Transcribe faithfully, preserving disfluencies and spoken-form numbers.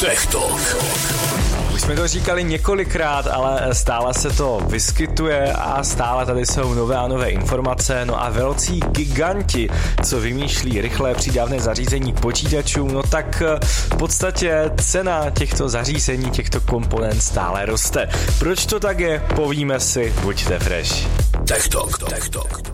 Tech Talk. Už jsme to říkali několikrát, ale stále se to vyskytuje a stále tady jsou nové a nové informace. No a velcí giganti, co vymýšlí rychlé přídavné zařízení k počítačům, no tak v podstatě cena těchto zařízení, těchto komponent stále roste. Proč to tak je? Povíme si, buďte fresh. Tech Talk. Tech Talk.